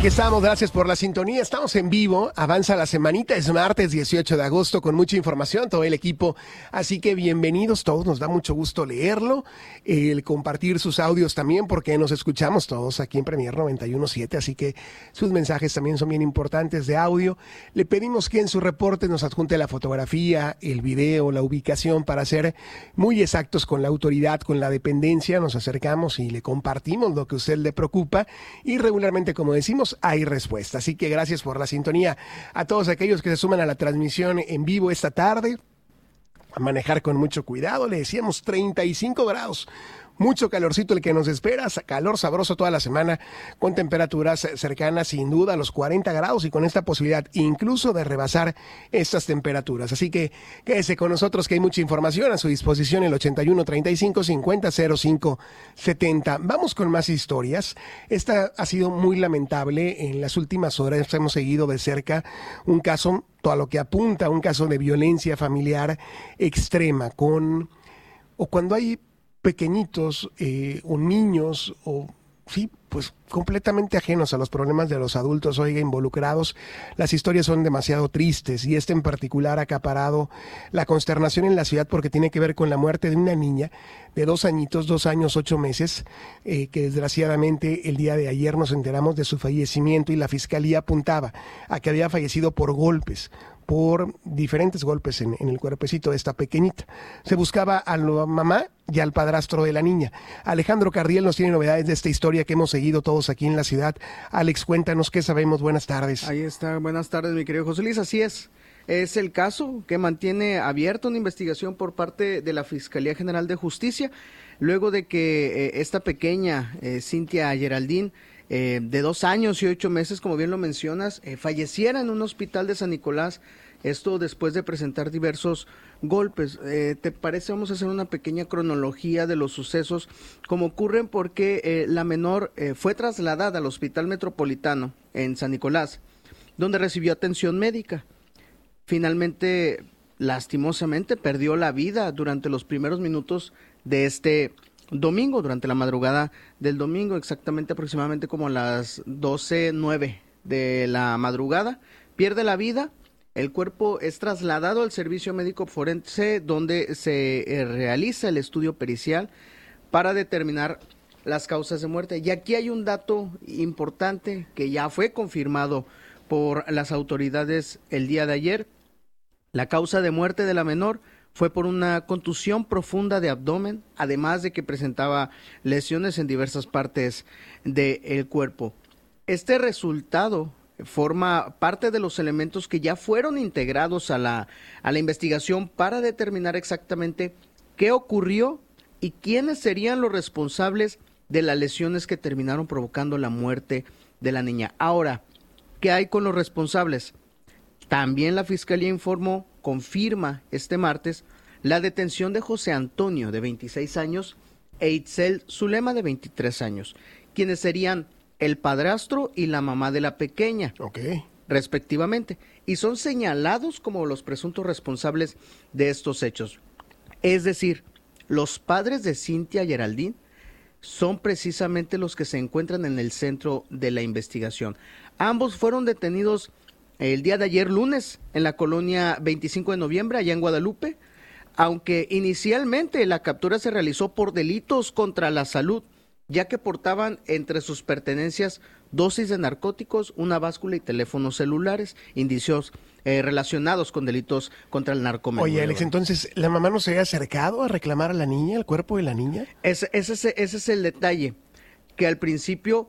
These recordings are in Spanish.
Aquí estamos, gracias por la sintonía. Estamos en vivo, avanza la semanita, es martes 18 de agosto con mucha información, todo el equipo. Así que bienvenidos todos, nos da mucho gusto leerlo, el compartir sus audios también, porque nos escuchamos todos aquí en Premier 91.7, así que sus mensajes también son bien importantes de audio. Le pedimos que en su reporte nos adjunte la fotografía, el video, la ubicación para ser muy exactos con la autoridad, con la dependencia. Nos acercamos y le compartimos lo que a usted le preocupa y regularmente, como decimos, hay respuesta. Así que gracias por la sintonía a todos aquellos que se suman a la transmisión en vivo esta tarde. A manejar con mucho cuidado, le decíamos 35 grados. Mucho calorcito el que nos espera, calor sabroso toda la semana, con temperaturas cercanas sin duda a los 40 grados y con esta posibilidad incluso de rebasar estas temperaturas. Así que quédese con nosotros que hay mucha información a su disposición, el 81 35 50 05 70. Vamos con más historias. Esta ha sido muy lamentable. En las últimas horas hemos seguido de cerca un caso, todo a lo que apunta a un caso de violencia familiar extrema, o cuando hay pequeñitos o niños o sí, pues completamente ajenos a los problemas de los adultos, involucrados. Las historias son demasiado tristes y en particular ha acaparado la consternación en la ciudad porque tiene que ver con la muerte de una niña de 2 añitos, 2 años, 8 meses, que desgraciadamente el día de ayer nos enteramos de su fallecimiento y la fiscalía apuntaba a que había fallecido por diferentes golpes en el cuerpecito de esta pequeñita. Se buscaba a la mamá y al padrastro de la niña. Alejandro Cardiel nos tiene novedades de esta historia que hemos seguido todos aquí en la ciudad. Alex, cuéntanos qué sabemos. Buenas tardes. Ahí está, buenas tardes, mi querido José Luis. Así es el caso que mantiene abierta una investigación por parte de la Fiscalía General de Justicia, luego de que esta pequeña, Cintia Geraldine, de 2 años y 8 meses, como bien lo mencionas, falleciera en un hospital de San Nicolás, esto después de presentar diversos golpes. ¿Te parece? Vamos a hacer una pequeña cronología de los sucesos, como ocurren porque la menor fue trasladada al Hospital Metropolitano en San Nicolás, donde recibió atención médica. Finalmente, lastimosamente, perdió la vida durante los primeros minutos de este domingo, durante la madrugada del domingo, exactamente aproximadamente como a las 12:09 de la madrugada, pierde la vida. El cuerpo es trasladado al servicio médico forense, donde se realiza el estudio pericial para determinar las causas de muerte. Y aquí hay un dato importante que ya fue confirmado por las autoridades el día de ayer. La causa de muerte de la menor fue por una contusión profunda de abdomen, además de que presentaba lesiones en diversas partes del cuerpo. Este resultado forma parte de los elementos que ya fueron integrados a la investigación para determinar exactamente qué ocurrió y quiénes serían los responsables de las lesiones que terminaron provocando la muerte de la niña. Ahora, ¿qué hay con los responsables? También la Fiscalía confirma este martes la detención de José Antonio, de 26 años, e Itzel Zulema, de 23 años, quienes serían el padrastro y la mamá de la pequeña, respectivamente, y son señalados como los presuntos responsables de estos hechos. Es decir, los padres de Cintia Geraldine son precisamente los que se encuentran en el centro de la investigación. Ambos fueron detenidos el día de ayer lunes en la colonia 25 de noviembre, allá en Guadalupe, aunque inicialmente la captura se realizó por delitos contra la salud, ya que portaban entre sus pertenencias dosis de narcóticos, una báscula y teléfonos celulares, indicios relacionados con delitos contra el narcomenudeo. Oye, Alex, entonces, ¿la mamá no se había acercado a reclamar a la niña, el cuerpo de la niña? Ese es el detalle, que al principio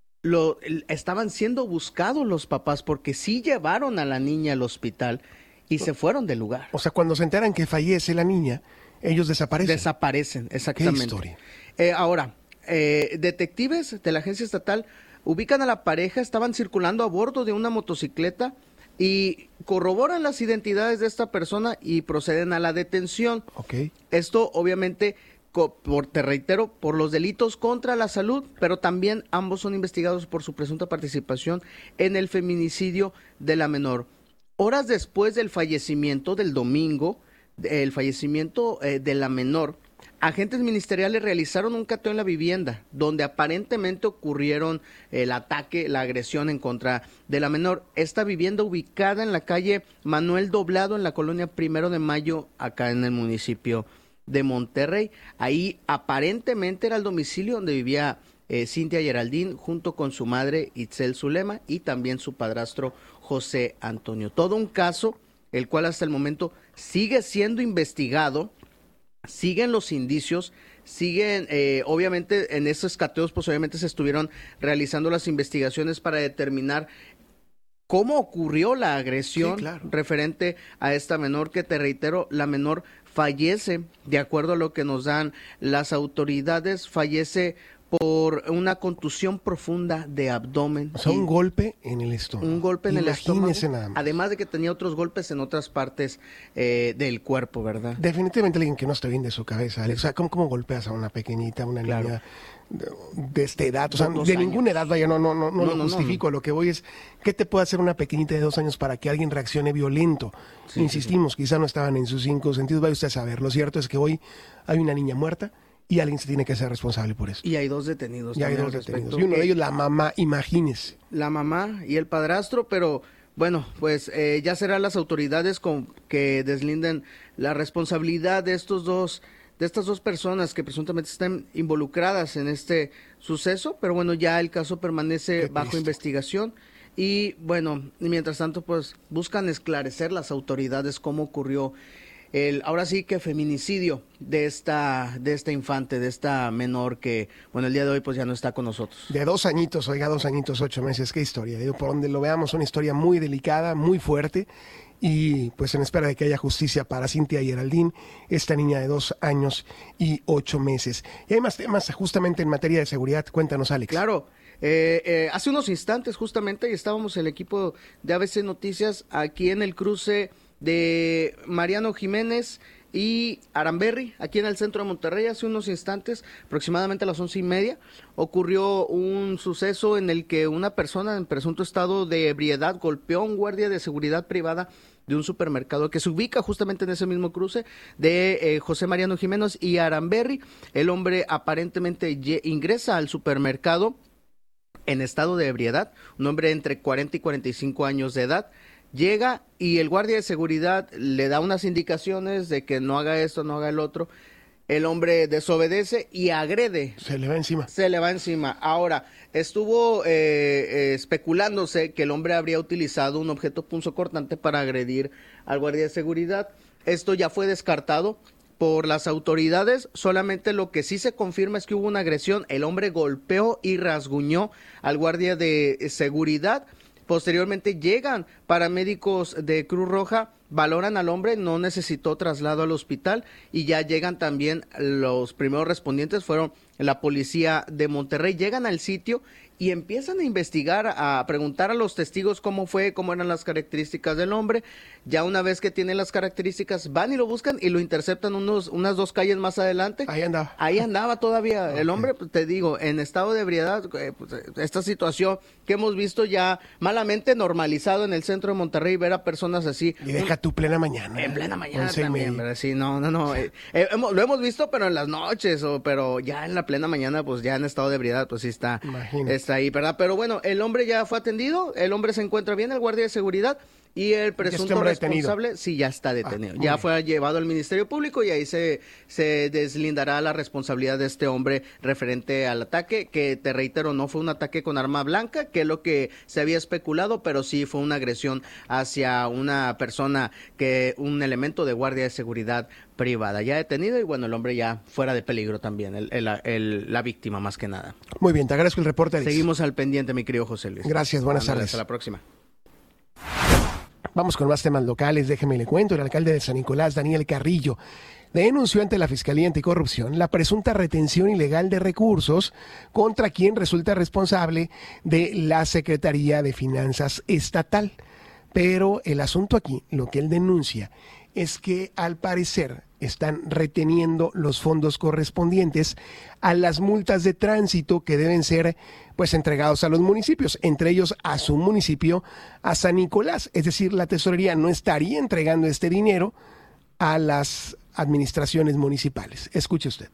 estaban siendo buscados los papás porque sí llevaron a la niña al hospital y se fueron del lugar. O sea, cuando se enteran que fallece la niña, ellos desaparecen. Desaparecen, exactamente. ¿Qué historia? Ahora, detectives de la agencia estatal ubican a la pareja, estaban circulando a bordo de una motocicleta y corroboran las identidades de esta persona y proceden a la detención. Esto obviamente, te reitero, por los delitos contra la salud, pero también ambos son investigados por su presunta participación en el feminicidio de la menor. Horas después del fallecimiento del domingo, el fallecimiento de la menor, agentes ministeriales realizaron un cateo en la vivienda, donde aparentemente ocurrieron el ataque, la agresión en contra de la menor. Esta vivienda ubicada en la calle Manuel Doblado, en la colonia 1 de Mayo, acá en el municipio de Monterrey. Ahí aparentemente era el domicilio donde vivía Cintia Geraldine, junto con su madre Itzel Zulema y también su padrastro José Antonio. Todo un caso el cual hasta el momento sigue siendo investigado, siguen los indicios, siguen, obviamente en esos cateos pues obviamente se estuvieron realizando las investigaciones para determinar cómo ocurrió la agresión referente a esta menor, que te reitero, la menor fallece, de acuerdo a lo que nos dan las autoridades, fallece por una contusión profunda de abdomen. O sea, un golpe en el estómago. Un golpe en el estómago. Nada más. Además de que tenía otros golpes en otras partes del cuerpo, ¿verdad? Definitivamente alguien que no está bien de su cabeza, Alex. O sea, ¿cómo golpeas a una pequeñita, una niña de esta edad? O sea, de ninguna edad, vaya, no lo justifico. Lo que voy es, ¿qué te puede hacer una pequeñita de 2 años para que alguien reaccione violento? Sí, insistimos, quizá no estaban en sus 5 sentidos, vaya usted a saber. Lo cierto es que hoy hay una niña muerta y alguien se tiene que hacer responsable por eso. Y hay 2 detenidos. Y uno de ellos, la mamá, imagínese. La mamá y el padrastro, pero bueno, pues ya serán las autoridades que deslinden la responsabilidad de estas dos personas que presuntamente están involucradas en este suceso, pero bueno, ya el caso permanece bajo investigación. Y bueno, mientras tanto, pues buscan esclarecer las autoridades cómo ocurrió ahora sí que feminicidio de esta infante, de esta menor que, bueno, el día de hoy pues ya no está con nosotros. De 2 añitos, 2 añitos, 8 meses, qué historia. Digo, por donde lo veamos, una historia muy delicada, muy fuerte, y pues en espera de que haya justicia para Cintia Geraldine, esta niña de 2 años y 8 meses. Y hay más temas justamente en materia de seguridad. Cuéntanos, Alex. Claro. Hace unos instantes justamente estábamos el equipo de ABC Noticias aquí en el cruce de Mariano Jiménez y Aramberri, aquí en el centro de Monterrey. Hace unos instantes, aproximadamente a las 11:30, ocurrió un suceso en el que una persona en presunto estado de ebriedad golpeó a un guardia de seguridad privada de un supermercado que se ubica justamente en ese mismo cruce de José Mariano Jiménez y Aramberri. El hombre aparentemente ingresa al supermercado en estado de ebriedad, un hombre entre 40 y 45 años de edad. Llega y el guardia de seguridad le da unas indicaciones de que no haga esto, no haga el otro. El hombre desobedece y agrede. Se le va encima. Ahora, estuvo especulándose que el hombre habría utilizado un objeto punzocortante para agredir al guardia de seguridad. Esto ya fue descartado por las autoridades. Solamente lo que sí se confirma es que hubo una agresión. El hombre golpeó y rasguñó al guardia de seguridad. Posteriormente llegan paramédicos de Cruz Roja, valoran al hombre, no necesitó traslado al hospital, y ya llegan también los primeros respondientes, fueron la policía de Monterrey. Llegan al sitio y empiezan a investigar, a preguntar a los testigos cómo fue, cómo eran las características del hombre. Ya una vez que tienen las características, van y lo buscan y lo interceptan unas 2 calles más adelante. Ahí andaba todavía. Okay. El hombre, pues, te digo, en estado de ebriedad, pues, esta situación que hemos visto ya malamente normalizado en el centro de Monterrey, ver a personas así. Y deja tu plena mañana. En plena mañana también, ¿verdad? Sí, no. Lo hemos visto, pero en las noches, pero ya en la plena mañana, pues ya en estado de ebriedad, pues sí está ahí, ¿verdad? Pero bueno, el hombre ya fue atendido, el hombre se encuentra bien, el guardia de seguridad, y el presunto responsable sí ya está detenido. Ya fue llevado al Ministerio Público y ahí se deslindará la responsabilidad de este hombre referente al ataque, que te reitero, no fue un ataque con arma blanca, que es lo que se había especulado, pero sí fue una agresión hacia una persona, un elemento de guardia de seguridad privada. Ya detenido y bueno, el hombre ya fuera de peligro también, la víctima más que nada. Muy bien, te agradezco el reporte, Alex. Seguimos al pendiente, mi querido José Luis. Gracias, buenas tardes. Hasta la próxima. Vamos con más temas locales, déjeme le cuento. El alcalde de San Nicolás, Daniel Carrillo, denunció ante la Fiscalía Anticorrupción la presunta retención ilegal de recursos contra quien resulta responsable de la Secretaría de Finanzas Estatal. Pero el asunto aquí, lo que él denuncia, es que al parecer están reteniendo los fondos correspondientes a las multas de tránsito que deben ser pues entregados a los municipios, entre ellos a su municipio, a San Nicolás. Es decir, la tesorería no estaría entregando este dinero a las administraciones municipales. Escuche usted.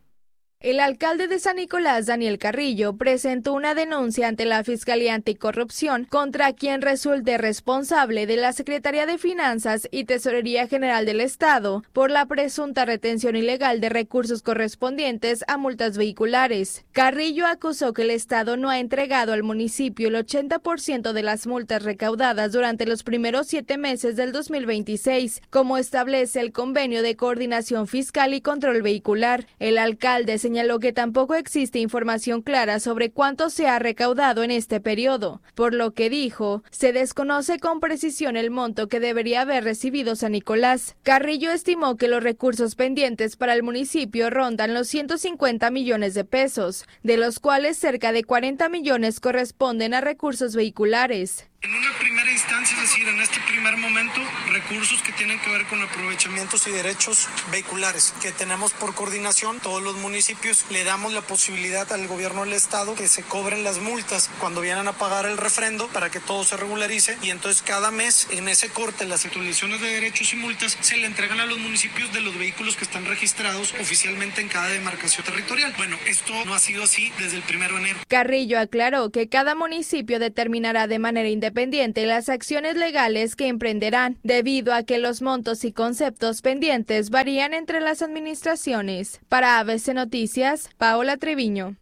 El alcalde de San Nicolás, Daniel Carrillo, presentó una denuncia ante la Fiscalía Anticorrupción contra quien resulte responsable de la Secretaría de Finanzas y Tesorería General del Estado por la presunta retención ilegal de recursos correspondientes a multas vehiculares. Carrillo acusó que el Estado no ha entregado al municipio el 80% de las multas recaudadas durante los primeros 7 meses del 2026, como establece el Convenio de Coordinación Fiscal y Control Vehicular. El alcalde señaló que tampoco existe información clara sobre cuánto se ha recaudado en este periodo, por lo que dijo, se desconoce con precisión el monto que debería haber recibido San Nicolás. Carrillo estimó que los recursos pendientes para el municipio rondan los 150 millones de pesos, de los cuales cerca de 40 millones corresponden a recursos vehiculares. En una primera instancia, es decir, en este primer momento, recursos que tienen que ver con aprovechamientos y derechos vehiculares que tenemos por coordinación, todos los municipios le damos la posibilidad al gobierno del estado que se cobren las multas cuando vienen a pagar el refrendo para que todo se regularice, y entonces cada mes en ese corte las actualizaciones de derechos y multas se le entregan a los municipios de los vehículos que están registrados oficialmente en cada demarcación territorial. Bueno, esto no ha sido así desde el 1 de enero. Carrillo aclaró que cada municipio determinará de manera independiente las acciones legales que emprenderán, debido a que los montos y conceptos pendientes varían entre las administraciones. Para ABC Noticias, Paola Treviño.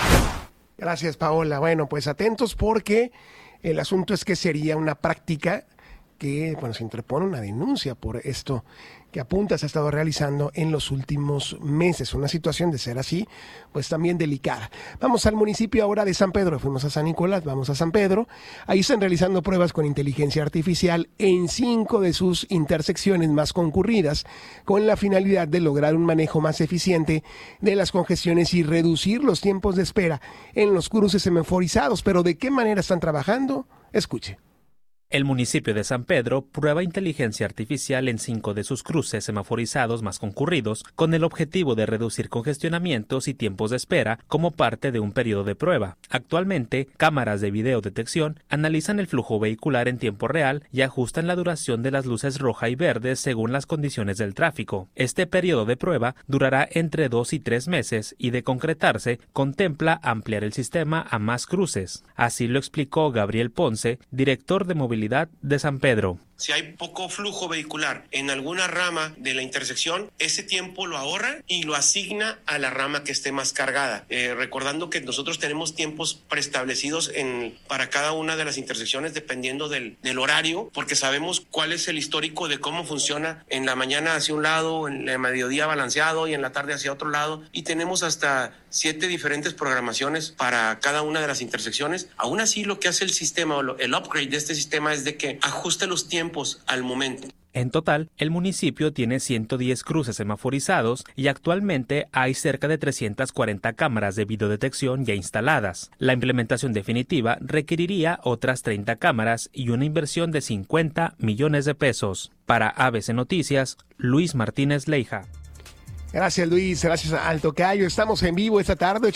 Gracias, Paola. Bueno, pues atentos porque el asunto es que sería una práctica que, bueno, se interpone una denuncia por esto que apunta se ha estado realizando en los últimos meses. Una situación, de ser así, pues también delicada. Vamos al municipio ahora de San Pedro. Fuimos a San Nicolás, vamos a San Pedro. Ahí están realizando pruebas con inteligencia artificial en 5 de sus intersecciones más concurridas, con la finalidad de lograr un manejo más eficiente de las congestiones y reducir los tiempos de espera en los cruces semaforizados. Pero ¿de qué manera están trabajando? Escuche. El municipio de San Pedro prueba inteligencia artificial en 5 de sus cruces semaforizados más concurridos con el objetivo de reducir congestionamientos y tiempos de espera como parte de un periodo de prueba. Actualmente, cámaras de videodetección analizan el flujo vehicular en tiempo real y ajustan la duración de las luces roja y verde según las condiciones del tráfico. Este periodo de prueba durará entre 2 y 3 meses y, de concretarse, contempla ampliar el sistema a más cruces. Así lo explicó Gabriel Ponce, director de movilidad de San Pedro. Si hay poco flujo vehicular en alguna rama de la intersección, ese tiempo lo ahorra y lo asigna a la rama que esté más cargada. Recordando que nosotros tenemos tiempos preestablecidos para cada una de las intersecciones dependiendo del horario, porque sabemos cuál es el histórico de cómo funciona en la mañana hacia un lado, en el mediodía balanceado y en la tarde hacia otro lado, y tenemos hasta 7 diferentes programaciones para cada una de las intersecciones. Aún así, lo que hace el sistema, el upgrade de este sistema, es de que ajuste los tiempos al momento. En total, el municipio tiene 110 cruces semaforizados y actualmente hay cerca de 340 cámaras de videodetección ya instaladas. La implementación definitiva requeriría otras 30 cámaras y una inversión de 50 millones de pesos. Para ABC Noticias, Luis Martínez Leija. Gracias, Luis. Gracias al tocayo. Estamos en vivo esta tarde,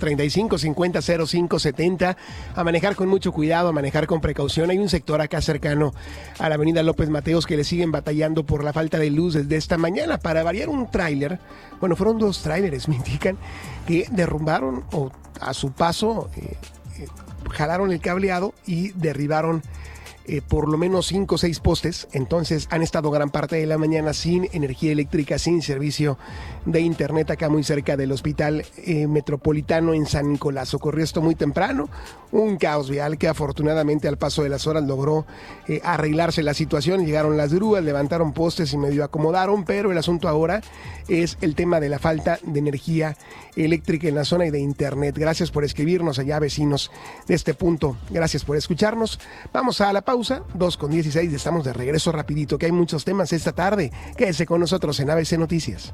8135-500570. A manejar con mucho cuidado, a manejar con precaución. Hay un sector acá cercano a la avenida López Mateos que le siguen batallando por la falta de luz desde esta mañana. Para variar, un tráiler, bueno, fueron 2 tráileres, me indican, que derrumbaron o a su paso jalaron el cableado y derribaron por lo menos 5 o 6 postes. Entonces han estado gran parte de la mañana sin energía eléctrica, sin servicio de internet acá muy cerca del hospital metropolitano en San Nicolás. Ocurrió esto muy temprano, un caos vial que afortunadamente al paso de las horas logró arreglarse la situación. Llegaron las grúas, levantaron postes y medio acomodaron, pero el asunto ahora es el tema de la falta de energía eléctrica en la zona y de internet. Gracias por escribirnos allá, vecinos de este punto. Gracias por escucharnos. Vamos a la pausa, 2:16, estamos de regreso rapidito, que hay muchos temas esta tarde. Quédese con nosotros en ABC Noticias.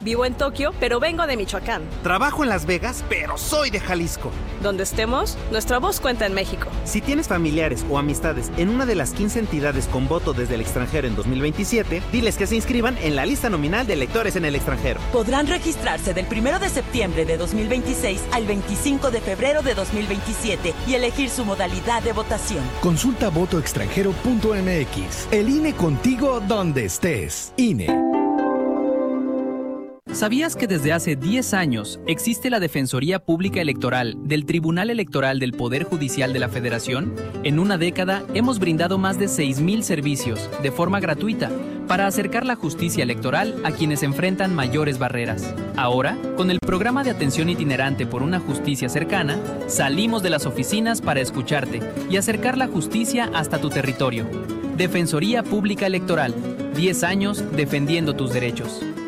Vivo en Tokio, pero vengo de Michoacán. Trabajo en Las Vegas, pero soy de Jalisco. Donde estemos, nuestra voz cuenta en México. Si tienes familiares o amistades en una de las 15 entidades con voto desde el extranjero en 2027, diles que se inscriban en la lista nominal de electores en el extranjero. Podrán registrarse del 1 de septiembre de 2026 al 25 de febrero de 2027 y elegir su modalidad de votación. Consulta votoextranjero.mx. El INE contigo donde estés. INE. ¿Sabías que desde hace 10 años existe la Defensoría Pública Electoral del Tribunal Electoral del Poder Judicial de la Federación? En una década hemos brindado más de 6,000 servicios de forma gratuita para acercar la justicia electoral a quienes enfrentan mayores barreras. Ahora, con el programa de atención itinerante por una justicia cercana, salimos de las oficinas para escucharte y acercar la justicia hasta tu territorio. Defensoría Pública Electoral, 10 años defendiendo tus derechos.